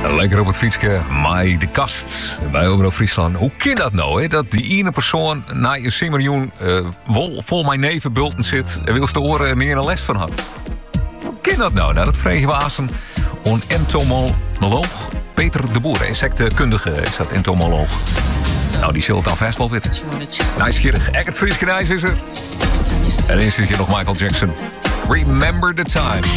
Lekker op het fietsje, maar de kast bij Omroep Friesland. Hoe kan dat nou, hè? Dat die ene persoon na je simmerjoen vol mijn nevenbulten zit en wil de oren meer een les van had? Hoe kan dat nou? Nou, dat vregen we aan een entomoloog, Peter de Boer, insectenkundige is dat entomoloog. Nou, die zult dan vast wel weten. Nieuwsgierig, het Fries is er. En eerst is hier nog Michael Jackson. Remember the time.